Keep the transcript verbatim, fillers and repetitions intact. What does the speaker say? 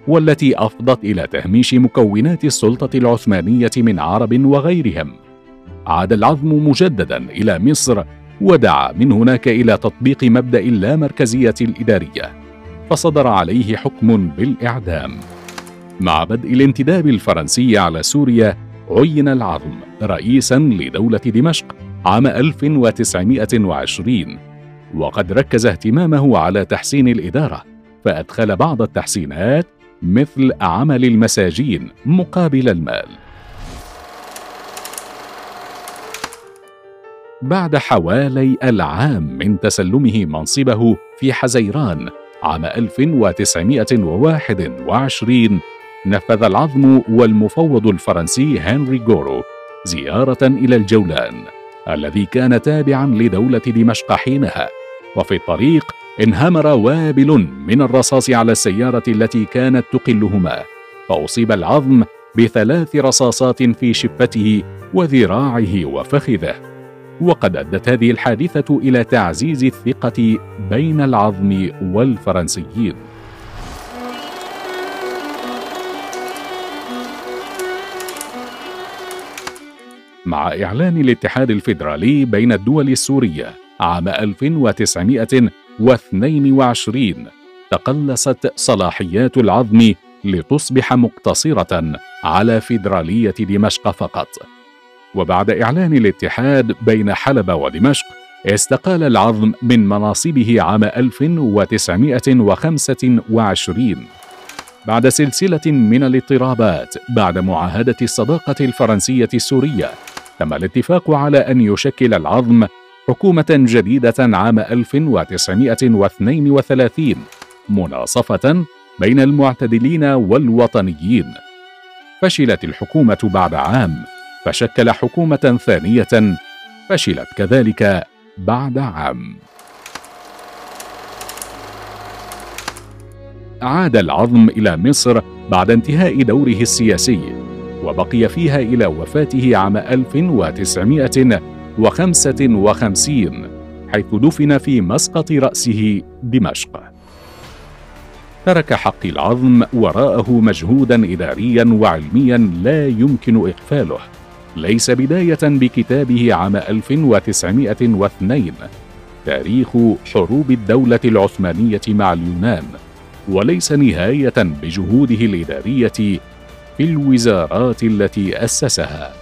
والتي أفضت إلى تهميش مكونات السلطة العثمانية من عرب وغيرهم. عاد العظم مجددا إلى مصر، ودعا من هناك إلى تطبيق مبدأ اللامركزية الإدارية، فصدر عليه حكم بالإعدام. مع بدء الانتداب الفرنسي على سوريا، عين العظم رئيساً لدولة دمشق عام ألف وتسعمائة وعشرين، وقد ركز اهتمامه على تحسين الإدارة، فأدخل بعض التحسينات مثل عمل المساجين مقابل المال. بعد حوالي العام من تسلمه منصبه في حزيران عام ألف وتسعمائة وواحد وعشرين، نفذ العظم والمفوض الفرنسي هنري غورو زيارة إلى الجولان الذي كان تابعا لدولة دمشق حينها، وفي الطريق انهمر وابل من الرصاص على السيارة التي كانت تقلهما، فأصيب العظم بثلاث رصاصات في شفته وذراعه وفخذه. وقد أدت هذه الحادثة إلى تعزيز الثقة بين العظم والفرنسيين. مع إعلان الاتحاد الفيدرالي بين الدول السورية عام ألف وتسعمائة واثنين وعشرين، تقلصت صلاحيات العظم لتصبح مقتصرة على فيدرالية دمشق فقط. وبعد إعلان الاتحاد بين حلب ودمشق، استقال العظم من مناصبه عام ألف وتسعمائة وخمسة وعشرين بعد سلسلة من الاضطرابات. بعد معاهدة الصداقة الفرنسية السورية، تم الاتفاق على أن يشكل العظم حكومة جديدة عام ألف وتسعمائة واثنين وثلاثين، مناصفة بين المعتدلين والوطنيين. فشلت الحكومة بعد عام، فشكل حكومة ثانية، فشلت كذلك بعد عام. عاد العظم إلى مصر بعد انتهاء دوره السياسي، وبقي فيها إلى وفاته عام ألف وتسعمائة وخمسة وخمسين، حيث دفن في مسقط رأسه دمشق. ترك حق العظم وراءه مجهودا إداريا وعلميا لا يمكن إغفاله، ليس بداية بكتابه عام ألف وتسعمائة واثنين تاريخ حروب الدولة العثمانية مع اليونان، وليس نهاية بجهوده الإدارية في الوزارات التي أسسها.